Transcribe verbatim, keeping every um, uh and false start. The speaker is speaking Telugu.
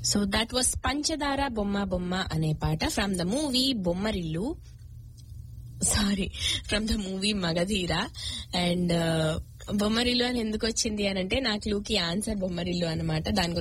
సో దట్ వాస్ పంచదార బొమ్మ బొమ్మ అనే పాట from the movie Bommarillu, sorry from the movie Magadheera. And Bommarillu అని ఎందుకు వచ్చింది అని అంటే నా క్లూకి ఆన్సర్ బొమ్మరిల్లు అనమాట. దాని గురించి